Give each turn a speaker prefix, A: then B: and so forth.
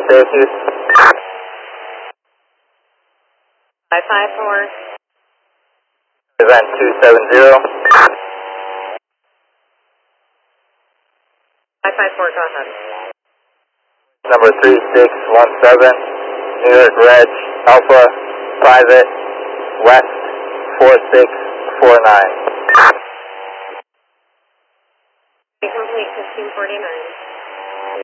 A: Syracuse.
B: 554.
A: Event 270.
B: 554, go ahead.
A: Number 3617. New York Reg Alpha Private West 4649.
B: Complete 1549.